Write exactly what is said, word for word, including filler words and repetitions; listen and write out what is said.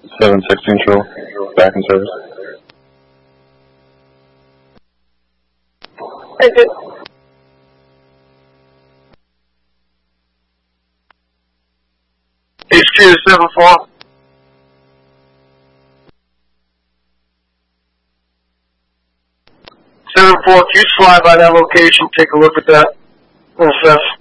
seven six Central, back in service. Exit. H Q to seven four. seven four, can you slide by that location, take a look at that, and assess?